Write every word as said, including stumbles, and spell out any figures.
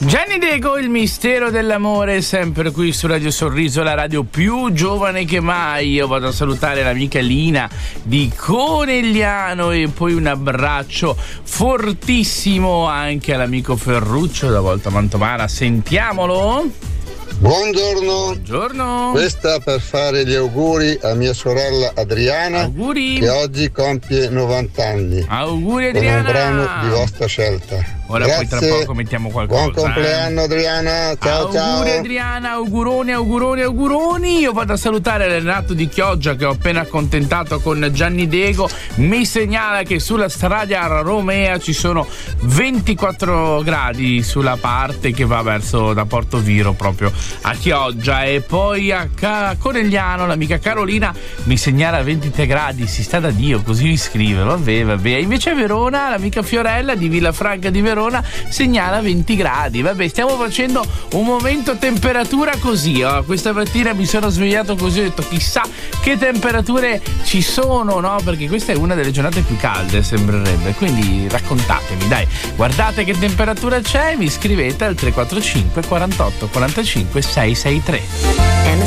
Gianni Diego, il mistero dell'amore, sempre qui su Radio Sorriso, la radio più giovane che mai. Io vado a salutare l'amica Lina di Conegliano e poi un abbraccio fortissimo anche all'amico Ferruccio da Volta Mantovana. Sentiamolo. Buongiorno. Buongiorno. Questa per fare gli auguri a mia sorella Adriana, auguri, che oggi compie novanta anni. Auguri Adriana. Con un brano di vostra scelta. Ora Grazie. poi tra poco mettiamo qualcosa. Buon compleanno eh. Adriana, ciao auguri, ciao. Auguri Adriana, auguroni, auguroni, auguroni. Io vado a salutare Renato di Chioggia che ho appena accontentato con Gianni Diego. Mi segnala che sulla strada Romea ci sono ventiquattro gradi sulla parte che va verso da Porto Viro proprio a Chioggia, e poi a Conegliano l'amica Carolina mi segnala ventitré gradi, si sta da Dio, così mi scrive, vabbè vabbè. Invece a Verona l'amica Fiorella di Villafranca di Verona segnala venti gradi. Vabbè, stiamo facendo un momento temperatura così. Oh. Questa mattina mi sono svegliato così, ho detto chissà che temperature ci sono, no? Perché questa è una delle giornate più calde, sembrerebbe. Quindi raccontatemi, dai, guardate che temperatura c'è, mi scrivete al tre quattro cinque quarantotto quarantacinque sei sei tre.